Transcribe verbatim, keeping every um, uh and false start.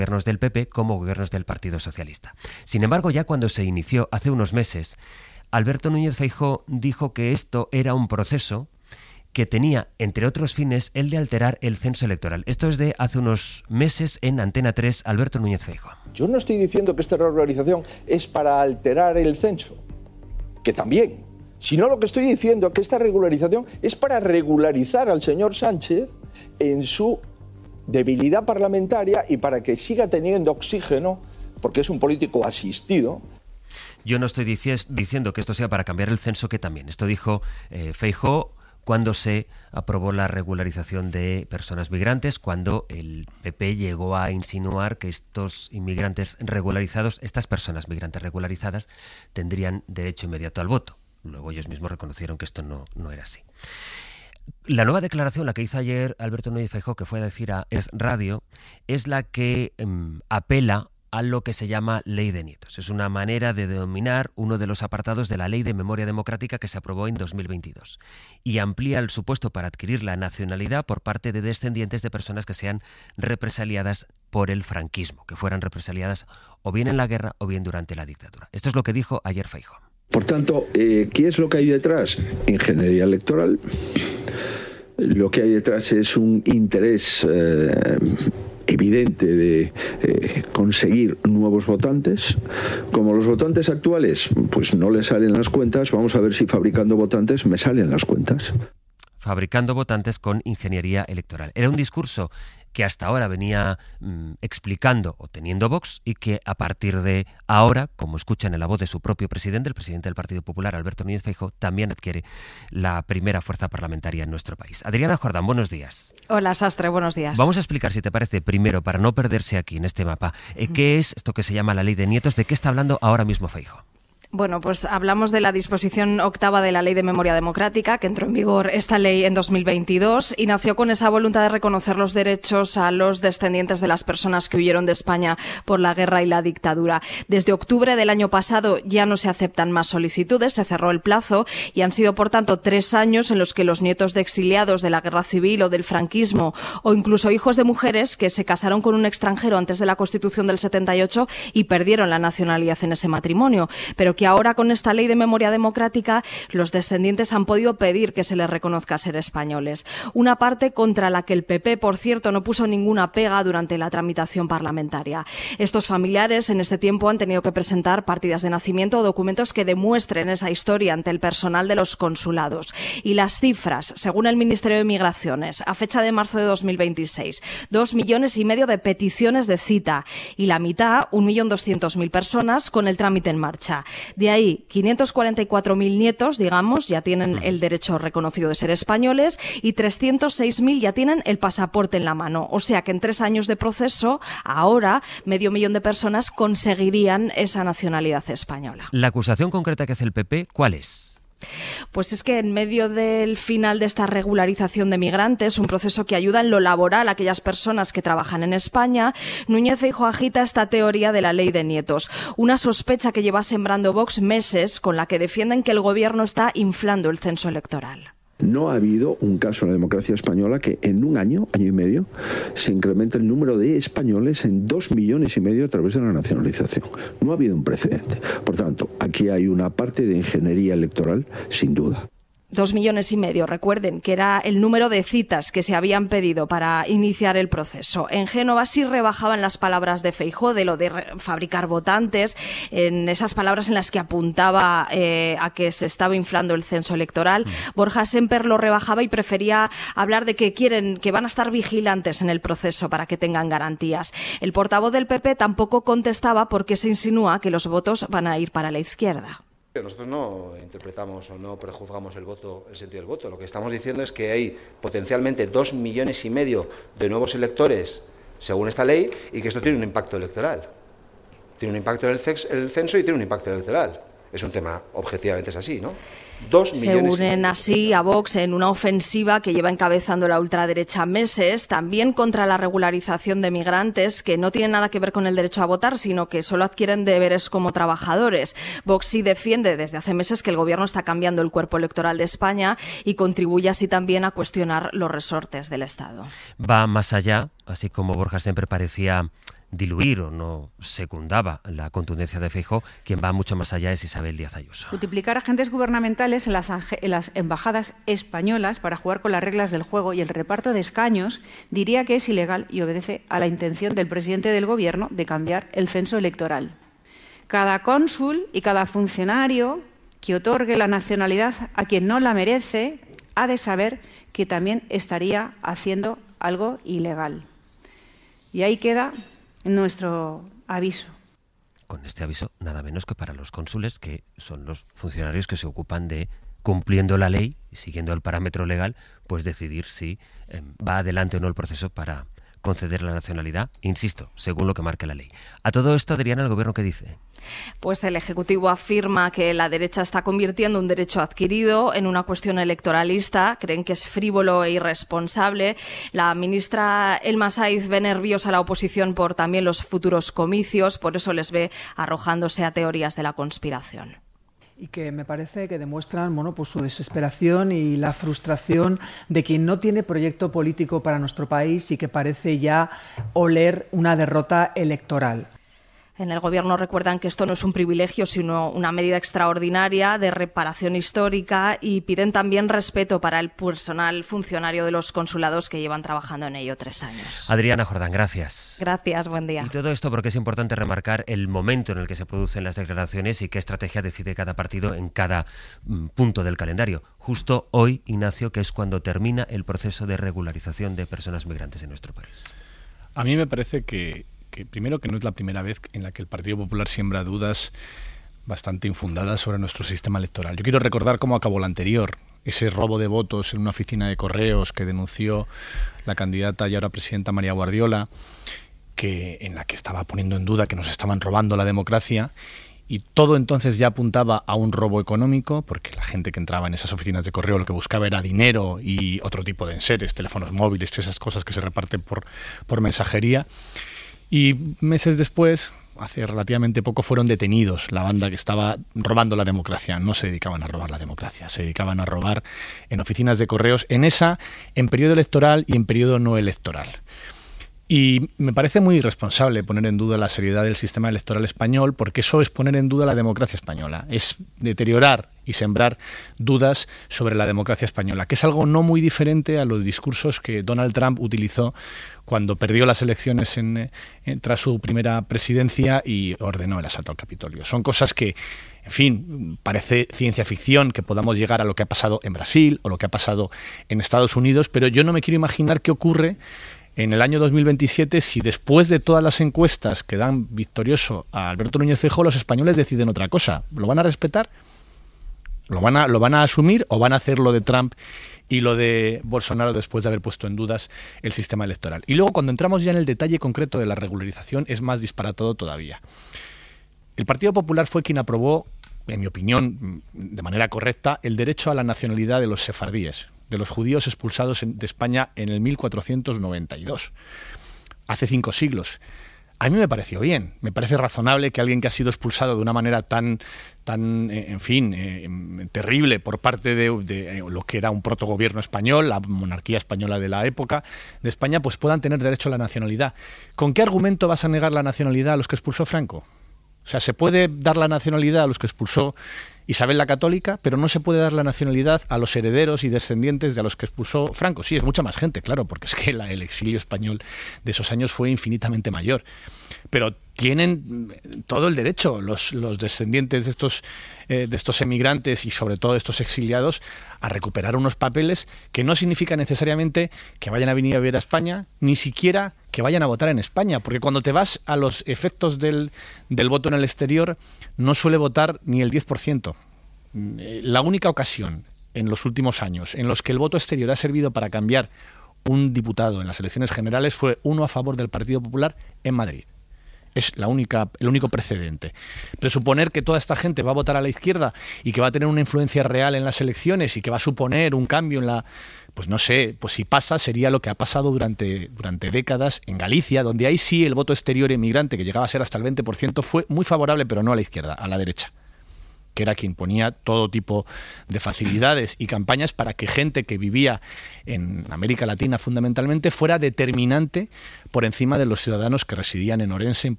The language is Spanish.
gobiernos del P P como gobiernos del Partido Socialista. Sin embargo, ya cuando se inició hace unos meses, Alberto Núñez Feijóo dijo que esto era un proceso que tenía, entre otros fines, el de alterar el censo electoral. Esto es de hace unos meses en Antena tres, Alberto Núñez Feijóo. Yo no estoy diciendo que esta regularización es para alterar el censo, que también, sino lo que estoy diciendo es que esta regularización es para regularizar al señor Sánchez en su debilidad parlamentaria y para que siga teniendo oxígeno, porque es un político asistido. Yo no estoy dici- diciendo que esto sea para cambiar el censo, que también. Esto dijo eh, Feijóo cuando se aprobó la regularización de personas migrantes, cuando el P P llegó a insinuar que estos inmigrantes regularizados, estas personas migrantes regularizadas, tendrían derecho inmediato al voto. Luego ellos mismos reconocieron que esto no, no era así. La nueva declaración, la que hizo ayer Alberto Núñez Feijóo, que fue a decir a Es Radio, es la que um, apela a lo que se llama Ley de Nietos. Es una manera de denominar uno de los apartados de la Ley de Memoria Democrática que se aprobó en dos mil veintidós y amplía el supuesto para adquirir la nacionalidad por parte de descendientes de personas que sean represaliadas por el franquismo, que fueran represaliadas o bien en la guerra o bien durante la dictadura. Esto es lo que dijo ayer Feijóo. Por tanto, eh, ¿qué es lo que hay detrás? Ingeniería electoral. Lo que hay detrás es un interés eh, evidente de eh, conseguir nuevos votantes. Como los votantes actuales pues no les salen las cuentas, vamos a ver si fabricando votantes me salen las cuentas. Fabricando votantes con ingeniería electoral. Era un discurso que hasta ahora venía mmm, explicando o teniendo Vox y que a partir de ahora, como escuchan en la voz de su propio presidente, el presidente del Partido Popular, Alberto Núñez Feijóo, también adquiere la primera fuerza parlamentaria en nuestro país. Adriana Jordán, buenos días. Hola, Sastre, buenos días. Vamos a explicar, si te parece, primero, para no perderse aquí en este mapa, eh, ¿qué es esto que se llama la Ley de Nietos? ¿De qué está hablando ahora mismo Feijóo? Bueno, pues hablamos de la disposición octava de la Ley de Memoria Democrática, que entró en vigor esta ley en dos mil veintidós y nació con esa voluntad de reconocer los derechos a los descendientes de las personas que huyeron de España por la guerra y la dictadura. Desde octubre del año pasado ya no se aceptan más solicitudes, se cerró el plazo y han sido, por tanto, tres años en los que los nietos de exiliados de la guerra civil o del franquismo o incluso hijos de mujeres que se casaron con un extranjero antes de la Constitución del setenta y ocho y perdieron la nacionalidad en ese matrimonio, pero que ahora con esta Ley de Memoria Democrática los descendientes han podido pedir que se les reconozca ser españoles. Una parte contra la que el P P, por cierto, no puso ninguna pega durante la tramitación parlamentaria. Estos familiares en este tiempo han tenido que presentar partidas de nacimiento o documentos que demuestren esa historia ante el personal de los consulados. Y las cifras, según el Ministerio de Migraciones, a fecha de marzo de dos mil veintiséis, dos millones y medio de peticiones de cita y la mitad, un millón doscientos mil personas con el trámite en marcha. De ahí, quinientos cuarenta y cuatro mil nietos, digamos, ya tienen el derecho reconocido de ser españoles y trescientos seis mil ya tienen el pasaporte en la mano. O sea que en tres años de proceso, ahora, medio millón de personas conseguirían esa nacionalidad española. La acusación concreta que hace el P P, ¿cuál es? Pues es que en medio del final de esta regularización de migrantes, un proceso que ayuda en lo laboral a aquellas personas que trabajan en España, Núñez Feijóo agita esta teoría de la Ley de Nietos, una sospecha que lleva sembrando Vox meses con la que defienden que el gobierno está inflando el censo electoral. No ha habido un caso en la democracia española que en un año, año y medio, se incremente el número de españoles en dos millones y medio a través de la nacionalización. No ha habido un precedente. Por tanto, aquí hay una parte de ingeniería electoral, sin duda. Dos millones y medio, recuerden que era el número de citas que se habían pedido para iniciar el proceso. En Génova sí rebajaban las palabras de Feijóo de lo de fabricar votantes, en esas palabras en las que apuntaba eh, a que se estaba inflando el censo electoral. Mm. Borja Semper lo rebajaba y prefería hablar de que quieren, que van a estar vigilantes en el proceso para que tengan garantías. El portavoz del P P tampoco contestaba porque se insinúa que los votos van a ir para la izquierda. Nosotros no interpretamos o no prejuzgamos el voto, el sentido del voto. Lo que estamos diciendo es que hay potencialmente dos millones y medio de nuevos electores según esta ley y que esto tiene un impacto electoral. Tiene un impacto en el censo y tiene un impacto electoral. Es un tema, objetivamente es así, ¿no? Dos Se unen así a Vox en una ofensiva que lleva encabezando la ultraderecha meses, también contra la regularización de migrantes, que no tiene nada que ver con el derecho a votar, sino que solo adquieren deberes como trabajadores. Vox sí defiende desde hace meses que el gobierno está cambiando el cuerpo electoral de España y contribuye así también a cuestionar los resortes del Estado. Va más allá, así como Borja siempre parecía diluir o no secundaba la contundencia de Feijóo, quien va mucho más allá es Isabel Díaz Ayuso. Multiplicar agentes gubernamentales en las, en las embajadas españolas para jugar con las reglas del juego y el reparto de escaños diría que es ilegal y obedece a la intención del presidente del Gobierno de cambiar el censo electoral. Cada cónsul y cada funcionario que otorgue la nacionalidad a quien no la merece ha de saber que también estaría haciendo algo ilegal. Y ahí queda nuestro aviso. Con este aviso, nada menos que para los cónsules, que son los funcionarios que se ocupan de, cumpliendo la ley y siguiendo el parámetro legal, pues decidir si eh, va adelante o no el proceso para conceder la nacionalidad, insisto, según lo que marque la ley. A todo esto, Adriana, ¿el Gobierno qué dice? Pues el Ejecutivo afirma que la derecha está convirtiendo un derecho adquirido en una cuestión electoralista. Creen que es frívolo e irresponsable. La ministra Elma Saiz ve nerviosa a la oposición por también los futuros comicios, por eso les ve arrojándose a teorías de la conspiración. Y que me parece que demuestran bueno, pues su desesperación y la frustración de quien no tiene proyecto político para nuestro país y que parece ya oler una derrota electoral. En el Gobierno recuerdan que esto no es un privilegio, sino una medida extraordinaria de reparación histórica y piden también respeto para el personal funcionario de los consulados que llevan trabajando en ello tres años. Adriana Jordán, gracias. Gracias, buen día. Y todo esto porque es importante remarcar el momento en el que se producen las declaraciones y qué estrategia decide cada partido en cada mm, punto del calendario. Justo hoy, Ignacio, que es cuando termina el proceso de regularización de personas migrantes en nuestro país. A mí me parece que que primero que no es la primera vez en la que el Partido Popular siembra dudas bastante infundadas sobre nuestro sistema electoral. Yo quiero recordar cómo acabó la anterior, ese robo de votos en una oficina de correos que denunció la candidata y ahora presidenta María Guardiola, que en la que estaba poniendo en duda que nos estaban robando la democracia, y todo entonces ya apuntaba a un robo económico, porque la gente que entraba en esas oficinas de correo lo que buscaba era dinero y otro tipo de enseres, teléfonos móviles, esas cosas que se reparten por, por mensajería. Y meses después, hace relativamente poco, fueron detenidos la banda que estaba robando la democracia. No se dedicaban a robar la democracia, se dedicaban a robar en oficinas de correos, en esa, en periodo electoral y en periodo no electoral. Y me parece muy irresponsable poner en duda la seriedad del sistema electoral español, porque eso es poner en duda la democracia española, es deteriorar y sembrar dudas sobre la democracia española, que es algo no muy diferente a los discursos que Donald Trump utilizó cuando perdió las elecciones en, en, tras su primera presidencia y ordenó el asalto al Capitolio. Son cosas que, en fin, parece ciencia ficción que podamos llegar a lo que ha pasado en Brasil o lo que ha pasado en Estados Unidos, pero yo no me quiero imaginar qué ocurre en el año dos mil veintisiete, si después de todas las encuestas que dan victorioso a Alberto Núñez Feijóo, los españoles deciden otra cosa. ¿Lo van a respetar? ¿Lo van a, lo van a asumir o van a hacer lo de Trump y lo de Bolsonaro después de haber puesto en dudas el sistema electoral? Y luego, cuando entramos ya en el detalle concreto de la regularización, es más disparatado todavía. El Partido Popular fue quien aprobó, en mi opinión, de manera correcta, el derecho a la nacionalidad de los sefardíes, de los judíos expulsados de España en el mil cuatrocientos noventa y dos, hace cinco siglos. A mí me pareció bien, me parece razonable que alguien que ha sido expulsado de una manera tan, tan eh, en fin, eh, terrible por parte de, de eh, lo que era un protogobierno español, la monarquía española de la época de España, pues puedan tener derecho a la nacionalidad. ¿Con qué argumento vas a negar la nacionalidad a los que expulsó Franco? O sea, se puede dar la nacionalidad a los que expulsó Isabel la Católica, pero no se puede dar la nacionalidad a los herederos y descendientes de a los que expulsó Franco. Sí, es mucha más gente, claro, porque es que la, el exilio español de esos años fue infinitamente mayor. Pero tienen todo el derecho los, los descendientes de estos, eh, de estos emigrantes y sobre todo de estos exiliados a recuperar unos papeles que no significa necesariamente que vayan a venir a vivir a España, ni siquiera que vayan a votar en España, porque cuando te vas a los efectos del, del voto en el exterior, no suele votar ni el diez por ciento. La única ocasión en los últimos años en los que el voto exterior ha servido para cambiar un diputado en las elecciones generales fue uno a favor del Partido Popular en Madrid. Es la única, el único precedente. Presuponer que toda esta gente va a votar a la izquierda y que va a tener una influencia real en las elecciones y que va a suponer un cambio en la... Pues no sé, pues si pasa sería lo que ha pasado durante, durante décadas en Galicia, donde ahí sí el voto exterior emigrante, que llegaba a ser hasta el veinte por ciento, fue muy favorable, pero no a la izquierda, a la derecha. que era quien ponía todo tipo de facilidades y campañas para que gente que vivía en América Latina fundamentalmente fuera determinante por encima de los ciudadanos que residían en Orense,